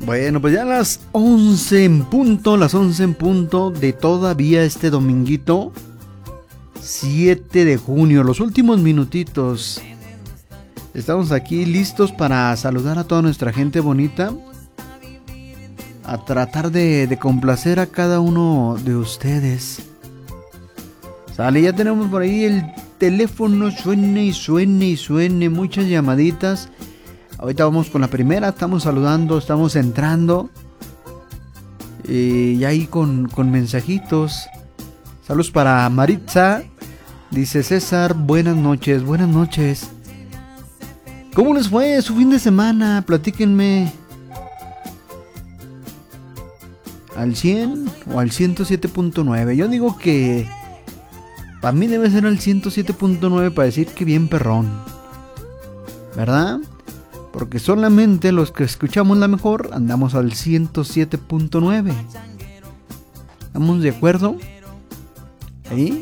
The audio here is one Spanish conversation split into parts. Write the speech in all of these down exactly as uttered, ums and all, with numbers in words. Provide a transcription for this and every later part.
Bueno, pues ya las once en punto, las once en punto de todavía este dominguito siete de junio, los últimos minutitos. Estamos aquí listos para saludar a toda nuestra gente bonita, a tratar de, de complacer a cada uno de ustedes. Sale, ya tenemos por ahí el teléfono, suene y suene y suene, muchas llamaditas. Ahorita vamos con la primera, estamos saludando, estamos entrando. Y ahí con, con mensajitos. Saludos para Maritza. Dice César, buenas noches, buenas noches. ¿Cómo les fue su fin de semana? Platíquenme. ¿Al cien o al ciento siete punto nueve? Yo digo que para mí debe ser al ciento siete punto nueve para decir que bien perrón, ¿verdad? Porque solamente los que escuchamos la mejor andamos al ciento siete punto nueve. ¿Estamos de acuerdo? ¿Ahí?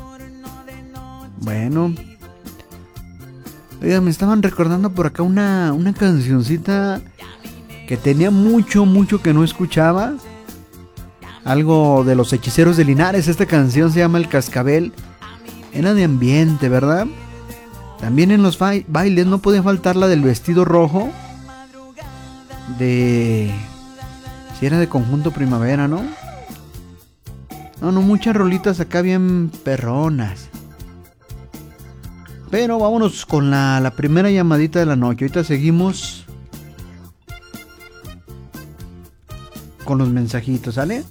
Bueno. Oiga, me estaban recordando por acá una, una cancioncita que tenía mucho, mucho que no escuchaba. Algo de los Hechiceros de Linares. Esta canción se llama El Cascabel. Era de ambiente, ¿verdad? También en los ba- bailes no podía faltar la del vestido rojo. De... Si era de Conjunto Primavera, ¿no? No, no, muchas rolitas acá bien perronas. Pero vámonos con la, la primera llamadita de la noche. Ahorita seguimos con los mensajitos, ¿sale?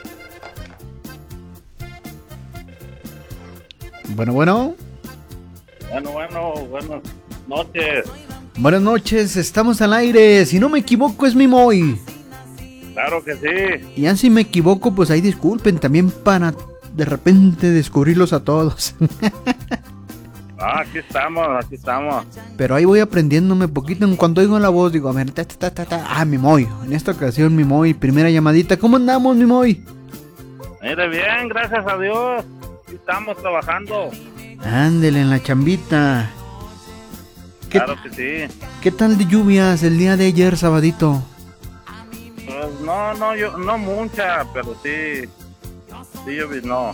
Bueno, bueno. Bueno, bueno, buenas noches. Buenas noches, estamos al aire. Si no me equivoco es Mimoy. Claro que sí. Y ya si me equivoco, pues ahí disculpen también para de repente descubrirlos a todos. Ah, aquí estamos, aquí estamos. Pero ahí voy aprendiéndome poquito. En cuanto oigo la voz, digo, a ver, ta, ta, ta, ta, ta. Ah, Mimoy. En esta ocasión, Mimoy, primera llamadita. ¿Cómo andamos, Mimoy? Mire bien, gracias a Dios. Aquí estamos trabajando. Ándele en la chambita. ¿Qué, Claro que sí. ¿Qué tal de lluvias el día de ayer, sabadito? Pues no, no, yo, no mucha, pero sí. Sí, yo vi, no.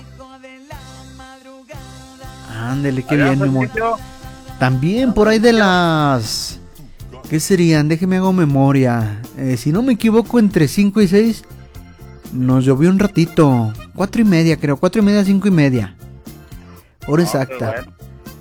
Ándele, qué Allá, bien, Mimoy. Francisco. También por ahí de las... ¿Qué serían? Déjeme hago memoria. Eh, si no me equivoco, entre cinco y seis nos llovió un ratito. Cuatro y media, creo. Cuatro y media, cinco y media. Hora No, exacta. Qué bueno.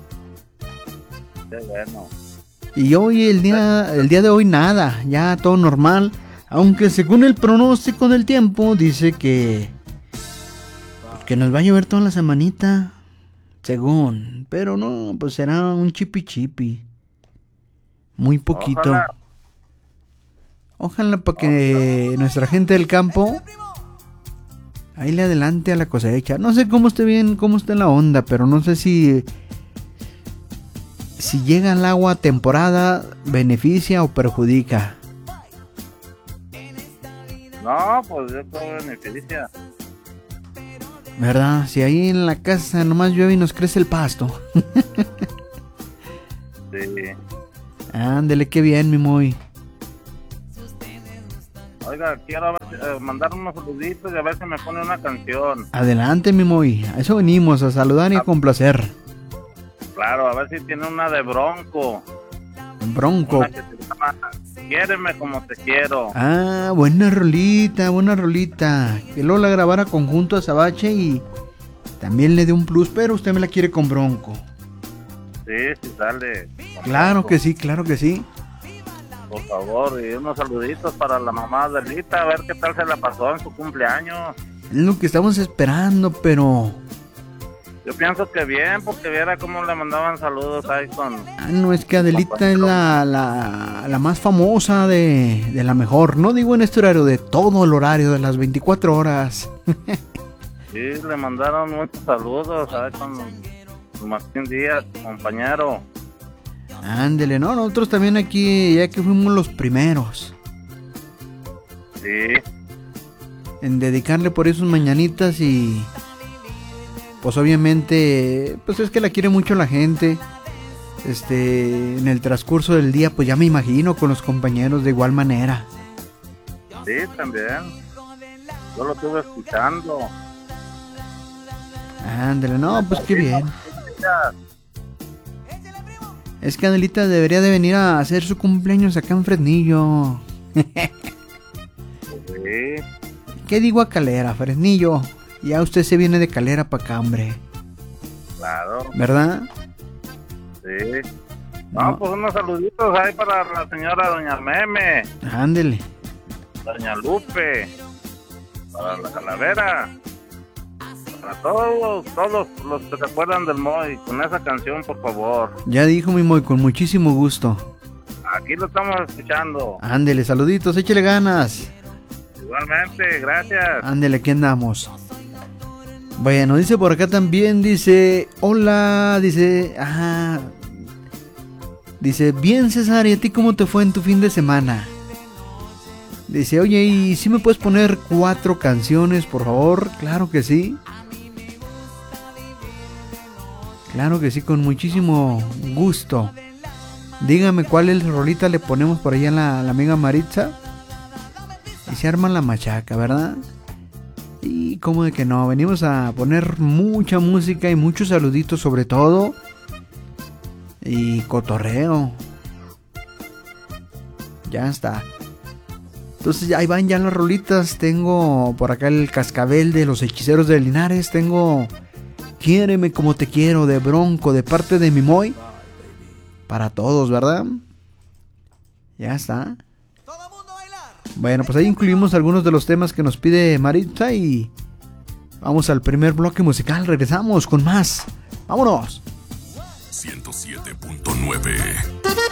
Qué bueno. Y hoy, el día, el día de hoy, nada. Ya todo normal. Aunque según el pronóstico del tiempo, dice que... que nos va a llover toda la semanita. Según. Pero no, pues será un chipi chipi. Muy poquito. Ojalá. Ojalá para que nuestra gente del campo ahí le adelante a la cosecha. No sé cómo esté bien, cómo está la onda, pero no sé si si llega el agua a temporada beneficia o perjudica. No, pues yo todo beneficia. ¿Verdad? Si ahí en la casa nomás llueve y nos crece el pasto. Sí. Ándele, qué bien, mi Moy. Oiga, quiero ver, eh, mandar unos saluditos y a ver si me pone una canción. Adelante, mi Moy. A eso venimos, a saludar y a complacer. Claro, a ver si tiene una de Bronco. Bronco. Una que se llama Quiéreme como te quiero. Ah, buena rolita, buena rolita. Que luego la grabara conjunto a Sabache y también le dé un plus, pero usted me la quiere con Bronco. Sí, sí sale. Claro Bronco. que sí, claro que sí. Por favor, y unos saluditos para la mamá de Lita, a ver qué tal se la pasó en su cumpleaños. Es lo que estamos esperando, pero... Yo pienso que bien, porque viera cómo le mandaban saludos ahí con... Ah, no, es que Adelita es la, la, la más famosa de, de la mejor. No digo en este horario, de todo el horario, de las veinticuatro horas. Sí, le mandaron muchos saludos ahí con Martín Díaz, compañero. Ándele, no, nosotros también aquí, ya que fuimos los primeros Sí, en dedicarle por esos mañanitas y... Pues obviamente, pues es que la quiere mucho la gente. Este, en el transcurso del día, pues ya me imagino con los compañeros de igual manera. Sí, también. Yo lo estuve escuchando. Ándale, no, pues qué bien. Es que Adelita debería de venir a hacer su cumpleaños acá en Fresnillo. Sí. ¿Qué digo a Calera, Fresnillo? Ya usted se viene de Calera para acá, hombre. Claro. ¿Verdad? Sí. No, no, pues unos saluditos ahí para la señora Doña Meme. Ándele. Doña Lupe. Para la Calavera. Para todos, todos los que se acuerdan del Moy. Con esa canción, por favor. Ya dijo mi Moy, con muchísimo gusto. Aquí lo estamos escuchando. Ándele, saluditos, échele ganas. Igualmente, gracias. Ándele, aquí andamos. Bueno, dice por acá también, dice, hola, dice, ah, dice, bien César, ¿y a ti cómo te fue en tu fin de semana? Dice, oye, ¿y si me puedes poner cuatro canciones, por favor? Claro que sí. Claro que sí, con muchísimo gusto. Dígame cuál es la rolita le ponemos por allá a la, la amiga Maritza. Y se arma la machaca, ¿verdad? Y como de que no, venimos a poner mucha música y muchos saluditos sobre todo. Y cotorreo. Ya está. Entonces ahí van ya las rolitas. Tengo por acá el Cascabel de los Hechiceros de Linares. Tengo Quiéreme como te quiero de Bronco de parte de mi Moy. Para todos, ¿verdad? Ya está. Bueno, pues ahí incluimos algunos de los temas que nos pide Maritza y vamos al primer bloque musical. Regresamos con más. ¡Vámonos! ciento siete punto nueve